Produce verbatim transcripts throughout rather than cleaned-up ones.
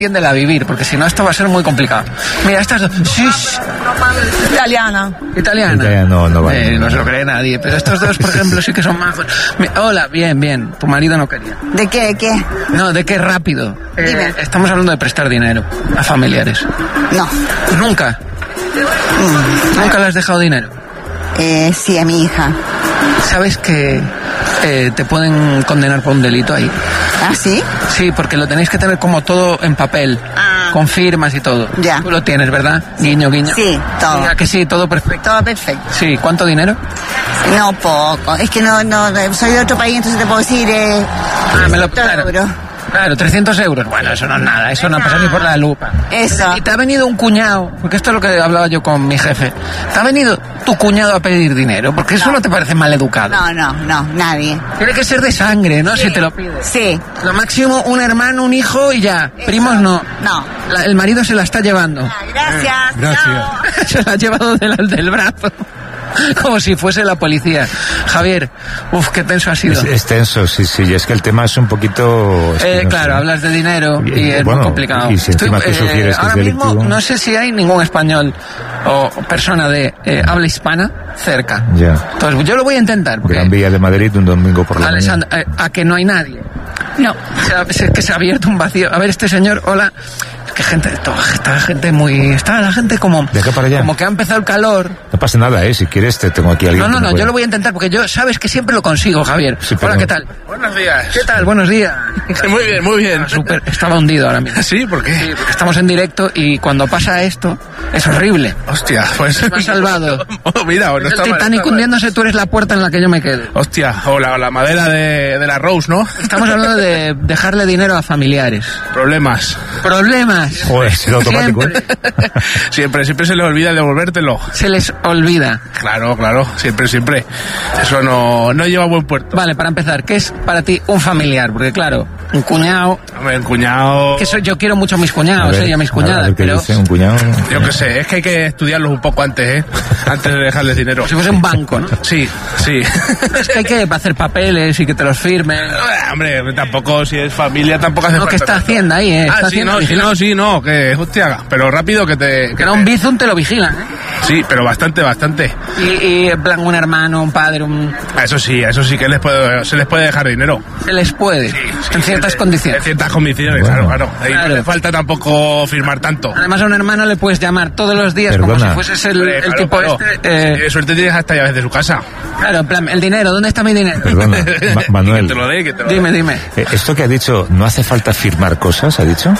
tiéndela a vivir, porque si no esto va a ser muy complicado. Mira, estas dos... Italiana. Italiana. Italiana no, no vale. Eh, no se lo cree nadie, pero estos dos, por ejemplo, sí que son majos. Mi- Hola, bien, bien. Tu marido no quería. ¿De qué? ¿Qué? No, ¿de qué rápido? Eh, Dime. estamos hablando de prestar dinero a familiares. No. Nunca. Nunca le has dejado dinero. Eh, sí, a mi hija. ¿Sabes que eh, te pueden condenar por un delito ahí? ¿Ah, sí? Sí, porque lo tenéis que tener como todo en papel, Ah. con firmas y todo. Ya. Tú lo tienes, ¿verdad? Guiño, guiño. Sí, todo. Mira que sí, todo perfecto. Todo perfecto. Sí, ¿cuánto dinero? No, poco. Es que no, no, soy de otro país, entonces te puedo decir... Eh, Ah, me lo todo claro. euro. Claro, trescientos euros. Bueno, eso no es nada, eso no pasa ni por la lupa. Eso. Y te ha venido un cuñado, porque esto es lo que hablaba yo con mi jefe. Te ha venido tu cuñado a pedir dinero, porque eso no te parece mal educado. No, no, no, nadie. Tiene que ser de sangre, ¿no? Si te lo pides. Sí. Lo máximo, un hermano, un hijo y ya. Primos no. No. La- el marido se la está llevando. Ah, gracias. Gracias. Chao. Se la ha llevado del, del brazo. Como si fuese la policía. Javier, uff, qué tenso ha sido. Es, es tenso, sí, sí, y es que el tema es un poquito... es que Eh, no claro, sé. hablas de dinero y, Y, es bueno, muy complicado. y si encima tú sugieres que ahora es mismo delictivo. no sé si hay ningún español o persona de eh, habla hispana cerca. Ya. Entonces yo lo voy a intentar. Porque Gran Vía de Madrid un domingo por la Alessandra, eh, a que no hay nadie. No. Se ha- se- que se ha abierto un vacío. A ver, este señor, hola. Es que gente, toda, está la gente muy, está la gente como, De acá para allá. como que ha empezado el calor. mañana. No pasa nada, ¿eh? Si quieres te tengo aquí a alguien. No, no, que me no, puede- yo lo voy a intentar porque yo, sabes que siempre lo consigo, Javier. Sí, pero- Hola, ¿qué tal? Buenos días. ¿Qué tal? Buenos días. Muy bien, muy bien. Súper, estaba hundido ahora mismo. ¿Sí? ¿Por qué? Sí, porque estamos en directo y cuando pasa esto es horrible. Hostia, pues... Me has salvado. Oh, mira, no Es está el mal, Titanic está mal. hundiéndose, tú eres la puerta en la que yo me quedo. Hostia, o la, o la madera de, de la Rose, ¿no? Estamos hablando de dejarle dinero a familiares. Problemas. Problemas. Joder, es automático, ¿eh? Siempre, siempre se le olvida devolvértelo. Se les olvida. Claro, claro, siempre, siempre. Eso no, no lleva a buen puerto. Vale, para empezar, ¿qué es para ti un familiar? Porque claro, un cuñado... Hombre, el cuñado... Que soy, yo quiero mucho a mis A cuñados, ver, eh, y a mis a ver, cuñadas, ¿qué pero... dice un cuñado? Yo qué sé, es que hay que estudiarlos un poco antes, ¿eh? Antes de dejarles dinero. Si fuese un banco, ¿no? Sí, sí. Es que hay que hacer papeles y que te los firmen. Ah, Hombre, tampoco, si es familia, tampoco hace No, falta que está tanto. Hacienda ahí, ¿eh? Ah, Está sí, Hacienda no, sí, vigilando. no, sí, no, que, hostia, pero rápido que te... Que Que era te- un bizum, te lo vigilan, ¿eh? Sí, pero bastante, bastante. Y, y en plan un hermano, un padre, un... A Eso sí, a eso sí que les puede, se les puede dejar dinero. Se les puede, en ciertas En condiciones. ciertas condiciones, Bueno. claro, claro. Ahí Claro. no le falta tampoco firmar tanto. Además a un hermano le puedes llamar todos los días como Perdona. si fueses el, Hombre, el claro, tipo claro. este. Si eh, tienes suerte tienes hasta llaves de su casa. claro, en plan, el dinero, ¿dónde está mi dinero? Perdona, Ma- Manuel. Que te lo dé, que te lo dé. Dime, dime. Eh, Esto que ha dicho, ¿no hace falta firmar cosas, ha dicho?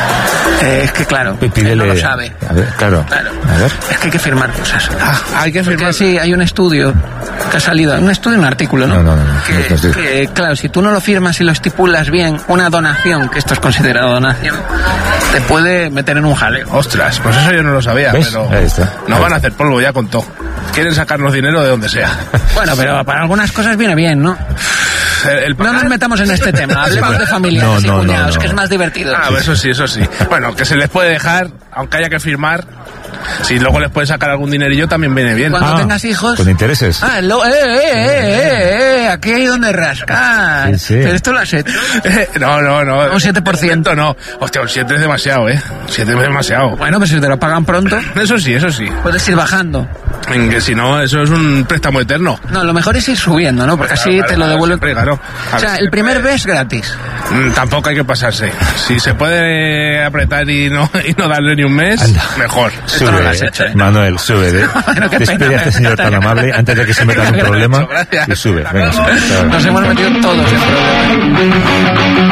Eh, es que claro, P- él Pídele... no lo sabe. A ver, claro. Claro. A ver. Es que hay que firmar cosas. Ah, hay que Porque firmar. sí, hay un estudio que ha salido, un estudio, un artículo, ¿no? No, no, no, no, Que, no es así. que, claro, si tú no lo firmas y lo estipulas bien, una donación, que esto es considerado donación, te puede meter en un jaleo. Ostras, pues eso yo no lo sabía, ¿Ves? pero Ahí está. no Ahí van a está. hacer polvo, ya contó. Quieren sacarnos dinero de donde sea. Bueno, pero para algunas cosas viene bien, ¿no? El, el No nos metamos en este tema, hablemos de familiares No, y no, no, cuñados, no. que es más divertido. Ah, eso sí, eso sí. Bueno, que se les puede dejar, aunque haya que firmar. Si luego les pueden sacar algún dinerillo, también viene bien. Cuando Ah, tengas hijos... con intereses. Ah, lo, eh, eh, eh, eh, eh, aquí hay donde rascar. Sí, sí. Pero esto lo has hecho. No, no, no. Un siete por ciento. No. Hostia, un siete es demasiado, ¿eh? siete es demasiado. Bueno, pues si te lo pagan pronto, Eso sí, eso sí. puedes ir bajando. En que si no, eso es un préstamo eterno. No, lo mejor es ir subiendo, ¿no? Porque así Claro, te claro, lo devuelven. siempre, claro. A O sea, ver, el primer siempre- mes gratis. Mm, Tampoco hay que pasarse. Si se puede apretar y no, y no darle ni un mes, Anda. mejor. Esto no lo has hecho, ¿eh? Manuel, sube. De, Bueno, qué despide pena, a este señor tan amable antes de que se meta en un Gracias, problema gracias. y sube. Venga, sube. Hasta ahora. Nos hemos metido todos en problemas.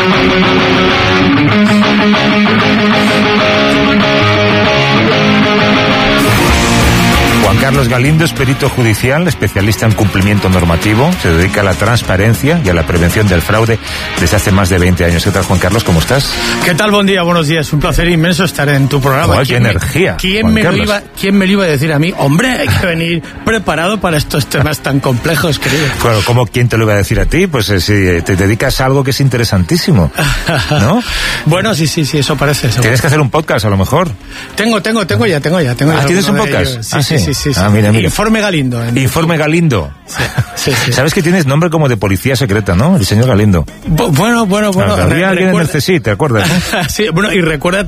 Juan Carlos Galindo es perito judicial, especialista en cumplimiento normativo, se dedica a la transparencia y a la prevención del fraude desde hace más de veinte años. ¿Qué tal, Juan Carlos? ¿Cómo estás? ¿Qué tal? Buen día, buenos días. Un placer inmenso estar en tu programa. Joder, qué ¿Quién me- energía, ¿quién Juan me, lo Carlos. iba, ¿Quién me lo iba a decir a mí? Hombre, hay que venir preparado para estos temas tan complejos, querido. Claro, ¿cómo quién te lo iba a decir a ti? Pues eh, si eh, te dedicas a algo que es interesantísimo, ¿no? Bueno, sí, sí, sí, eso parece. Eso Tienes que hacer un podcast, a lo mejor. Tengo, tengo, tengo ya, tengo ya. Tengo Ah, ya ¿tienes alguno un de podcast? ellos. Sí, Ah, sí, sí, sí, sí. Ah, Ah, mira, mira. Informe Galindo. En... Informe Galindo. Sí, sí, sí. Sabes que tienes nombre como de policía secreta, ¿no? El señor Galindo. Bu- bueno, bueno, bueno. Había Re- alguien en el recuerda- C S I, ¿te acuerdas? ¿no? Sí, bueno, y recuerda